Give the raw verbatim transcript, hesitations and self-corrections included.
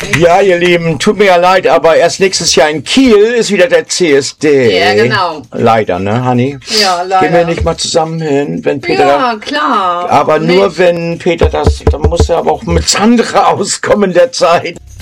Ja, ihr Lieben, tut mir ja leid, aber erst nächstes Jahr in Kiel ist wieder der C S D. Ja, genau. Leider, ne, Hanni? Ja, leider. Gehen wir nicht mal zusammen hin, wenn Peter... Ja, klar. Aber nur nicht. wenn Peter das... Dann muss er aber auch mit Sandra auskommen der Zeit.